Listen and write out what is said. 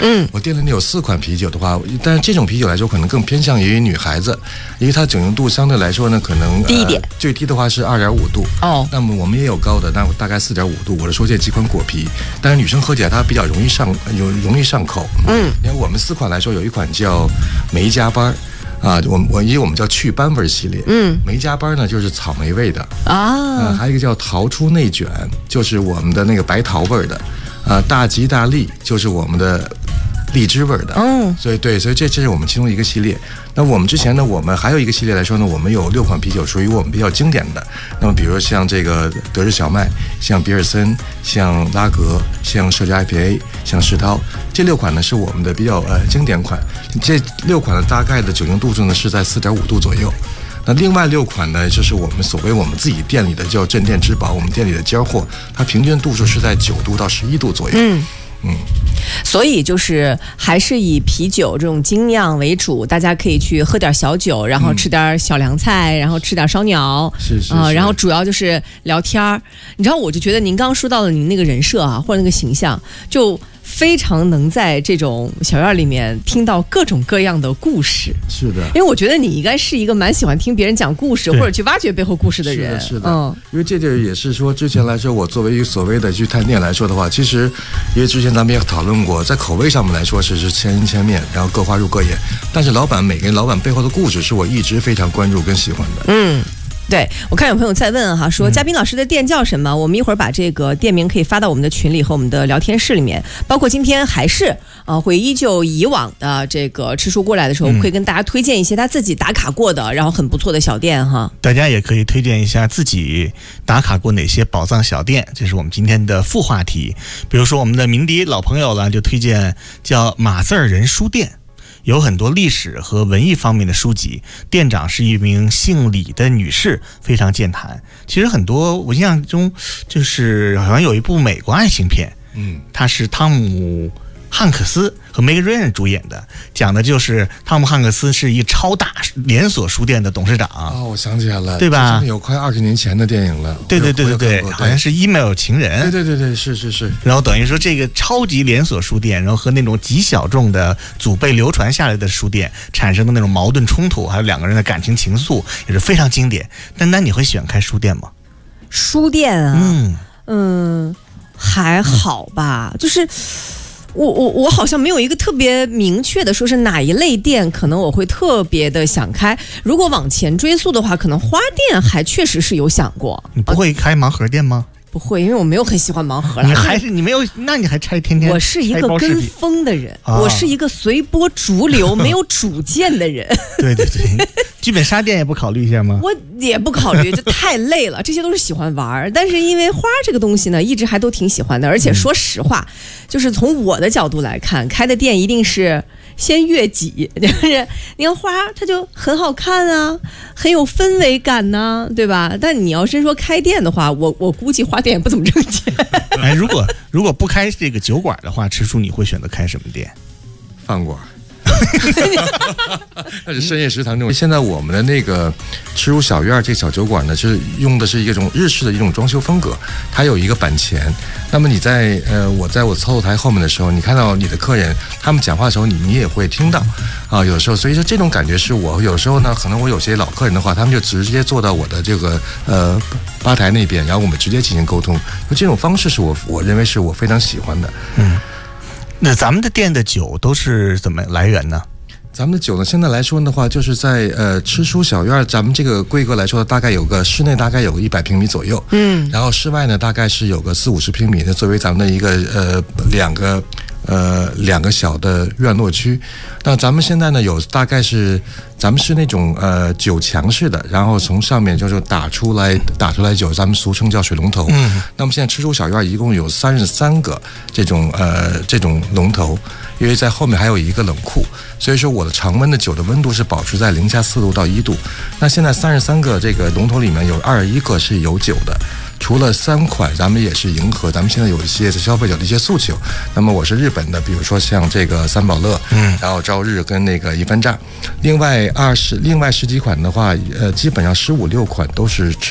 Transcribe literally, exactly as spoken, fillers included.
嗯， 我店里有四款啤酒的话，但是这种啤酒来说可能更偏向于女孩子，因为它酒精度相对来说呢可能低一点、呃， 最低的话是二点五度哦。 那么我们也有高的，那大概四点五度。我是说这几款果啤，但是女生喝起来它比较容易上，有容易上口。 嗯， 因为我们四款来说，有一款叫梅加班。啊，我我因为我们叫去斑味系列， 嗯， 梅加班呢就是草莓味的啊， 呃，还有一个叫逃出内卷，就是我们的那个白桃味的，啊，大吉大利就是我们的荔枝味的， 嗯， 所以对，所以这这是我们其中一个系列。那我们之前呢，我们还有一个系列来说呢，我们有六款啤酒属于我们比较经典的。那么比如说像这个德式小麦，像比尔森，像拉格，像设计 I P A， 像世涛，这六款呢是我们的比较呃经典款。这六款的大概的酒精度数呢是在四点五度左右。那另外六款呢，就是我们所谓我们自己店里的叫镇店之宝，我们店里的尖货，它平均度数是在九度到十一度左右。 嗯。 嗯， 所以就是还是以啤酒这种精酿为主，大家可以去喝点小酒，然后吃点小凉菜，嗯、然后吃点烧鸟， 是是啊、呃，然后主要就是聊天儿。你知道，我就觉得您刚刚说到了您那个人设啊，或者那个形象，就非常能在这种小院里面听到各种各样的故事。 是的， 因为我觉得你应该是一个蛮喜欢听别人讲故事，或者去挖掘背后故事的人。 是的，是的，嗯，因为这就也是说，之前来说，我作为一个所谓的去探店来说的话，其实因为之前咱们也讨论过，在口味上面来说是是千人千面，然后各花入各眼，但是老板每个人老板背后的故事是我一直非常关注跟喜欢的。 嗯。对，我看有朋友在问哈，说嘉宾老师的店叫什么？嗯、我们一会儿把这个店名可以发到我们的群里和我们的聊天室里面。包括今天还是呃会依旧以往的这个吃书过来的时候，嗯、会跟大家推荐一些他自己打卡过的，然后很不错的小店哈。 大家也可以推荐一下自己打卡过哪些宝藏小店，这是我们今天的副话题。比如说我们的鸣笛老朋友了，就推荐叫马字儿人书店。有很多历史和文艺方面的书籍，店长是一名姓李的女士，非常健谈。其实很多我印象中就是好像有一部美国爱情片，嗯，它是汤姆汉克斯和梅格瑞恩主演的，讲的就是汤姆汉克斯是一个超大连锁书店的董事长。 哦，我想起来了， 对吧？ 有快二十年前的电影了。 对对对对对，好像是 email 情人。 对对对对，是是是。 然后等于说这个超级连锁书店，然后和那种极小众的祖辈流传下来的书店产生的那种矛盾冲突，还有两个人的感情情愫，也是非常经典。丹丹，你会喜欢开书店吗？ 书店啊， 嗯嗯，还好吧，嗯、就是。我我我好像没有一个特别明确的说是哪一类店可能我会特别的想开。如果往前追溯的话，可能花店还确实是有想过。 你不会开盲盒店吗？ 不会，因为我没有很喜欢盲盒了。 你还是你没有，那你还拆天天？ 我是一个跟风的人，哦、我是一个随波逐流、没有主见的人。 对对对，剧本杀店也不考虑一下吗？ 我也不考虑，就太累了。这些都是喜欢玩，但是因为花这个东西呢，一直还都挺喜欢的。而且说实话，嗯、就是从我的角度来看，开的店一定是。先悦己，就是你看花它就很好看啊，很有氛围感呐、啊，对吧？但你要是说开店的话，我我估计花店也不怎么挣钱。 哎，如果如果不开这个酒馆的话，吃书你会选择开什么店？ 饭馆。那是深夜食堂这种。现在我们的那个吃书小院这个小酒馆呢，是用的是一种日式的一种装修风格，它有一个板前。那么你在呃，我在我操作台后面的时候，你看到你的客人他们讲话的时候，你你也会听到啊。有时候，所以说这种感觉是我有时候呢，可能我有些老客人的话，他们就直接坐到我的这个呃吧台那边，然后我们直接进行沟通。就这种方式是我我认为是我非常喜欢的。 嗯。那咱们的店的酒都是怎么来源呢？ 咱们的酒呢，现在来说的话，就是在呃吃书小院，咱们这个规格来说，大概有个室内大概有个一百平米左右，嗯，然后室外呢大概是有个四五十平米的，作为咱们的一个呃两个呃两个小的院落区。那咱们现在呢有大概是咱们是那种呃酒墙式的，然后从上面就是打出来打出来酒，咱们俗称叫水龙头。嗯，那么现在吃书小院一共有三十三个这种呃这种龙头，因为在后面还有一个冷库，所以说我的常温的酒的温度是保持在零下四度到一度。那现在三十三个这个龙头里面有二十一个是有酒的。除了三款，咱们也是迎合咱们现在有一些消费者的一些诉求。那么我是日本的，比如说像这个三宝乐，嗯，然后朝日跟那个一番炸。另外二十，另外十几款的话，呃，基本上十五六款都是吃